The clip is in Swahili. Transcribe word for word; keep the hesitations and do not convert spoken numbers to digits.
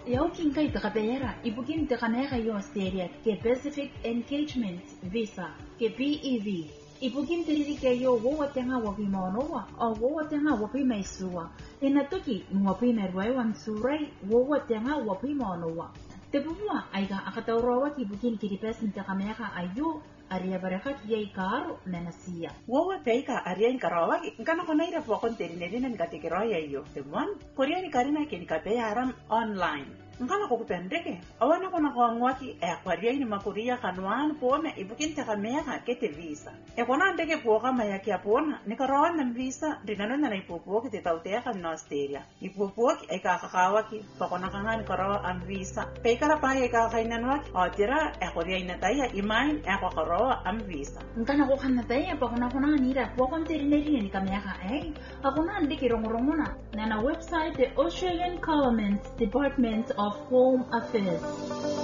Yaukin kay takapera, ibugin takanera yo Australia ke Pacific Engagement Visa ke P E V. Ibugin tiriri ke yo wowa tenga wapi maonowa o wowa tenga wapi maisua. Inatuki wapi merwai wan surai wowa tenga wapi maonowa. Tebuwa aiga akataurawa ki bugin kiripesin takamera ayo aria barakat yai karo nanasia. Wowa peika aria inkarawa ngana kona ira pokon terinedina nikatikiro yayo. Temuan korea ni karina ke nikapea aram online. Ngana ko kupendeke awana kona ko ngwaki e kwaria ni makuria kanwan pome ibukin takamera kete visa. E kona ndeke poka maya kia pona nikarawa na visa dinano na ipopoki te tautea kan na Australia. Ipopoki e ka kakawaki pakona kanga nikarawa am visa. Peikara pa e ka kainanwaki atira e korea ina taya imain e ko karawa am visa. Ngana ko kana taya pakona kona nira pokon terinedina nikamera e akona ndeke rongorongona na na website the Australian Government Department of Home Affairs.